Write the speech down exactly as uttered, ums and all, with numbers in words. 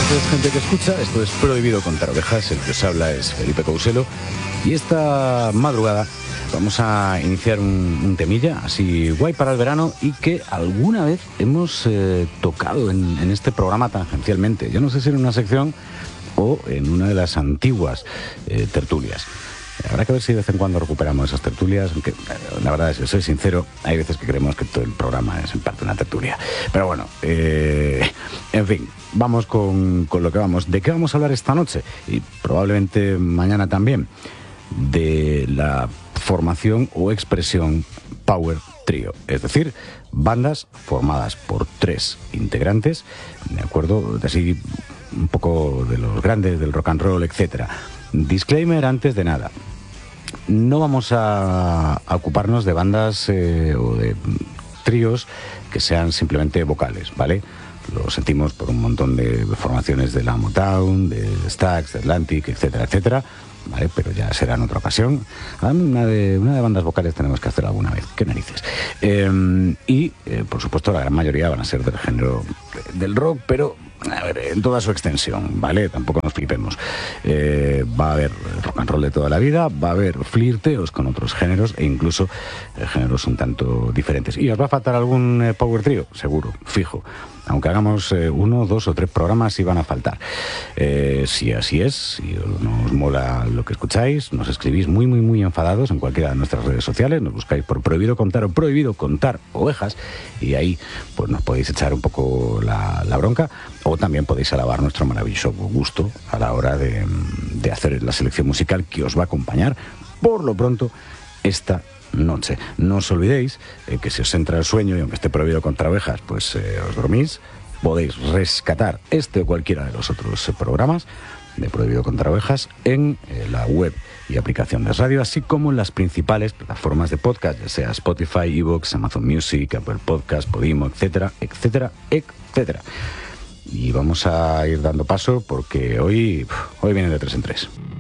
noches, gente que escucha. Esto es Prohibido Contar Ovejas. El que os habla es Felipe Couselo. Y esta madrugada vamos a iniciar un, un temilla así guay para el verano y que alguna vez hemos eh, tocado en, en este programa tangencialmente. Yo no sé si en una sección o en una de las antiguas eh, tertulias. Habrá que ver si de vez en cuando recuperamos esas tertulias, aunque la verdad es que soy sincero, hay veces que creemos que todo el programa es en parte una tertulia. Pero bueno, eh, en fin, vamos con, con lo que vamos. ¿De qué vamos a hablar esta noche? Y probablemente mañana también. De la formación o expresión Power Trio, es decir, bandas formadas por tres integrantes, de acuerdo, de así un poco de los grandes del rock and roll, etcétera. Disclaimer antes de nada, no vamos a, a ocuparnos de bandas eh, o de tríos que sean simplemente vocales, ¿vale? Lo sentimos por un montón de formaciones de la Motown, de Stax, de Atlantic, etcétera, etcétera, ¿vale? Pero ya será en otra ocasión. Una de, una de bandas vocales tenemos que hacer alguna vez, qué narices. Eh, y, eh, por supuesto, la gran mayoría van a ser del género del rock, pero a ver, en toda su extensión, ¿vale? Tampoco nos flipemos. Eh, va a haber rock and roll de toda la vida, va a haber flirteos con otros géneros e incluso eh, géneros un tanto diferentes. ¿Y os va a faltar algún eh, power trio? Seguro, fijo. Aunque hagamos eh, uno, dos o tres programas, sí van a faltar. Eh, si así es, si nos mola lo que escucháis, nos escribís muy, muy, muy enfadados en cualquiera de nuestras redes sociales, nos buscáis por Prohibido Contar o Prohibido Contar Ovejas, y ahí pues nos podéis echar un poco la, la bronca, o también podéis alabar nuestro maravilloso gusto a la hora de, de hacer la selección musical que os va a acompañar, por lo pronto, esta noche. No os olvidéis eh, que si os entra el sueño y aunque esté prohibido contra ovejas, pues eh, os dormís, podéis rescatar este o cualquiera de los otros eh, programas de Prohibido Contra Ovejas en eh, la web y aplicación de radio, así como en las principales plataformas de podcast, ya sea Spotify, iVoox, Amazon Music, Apple Podcast, Podimo, etcétera, etcétera, etcétera. Y vamos a ir dando paso porque hoy, hoy viene de tres en tres.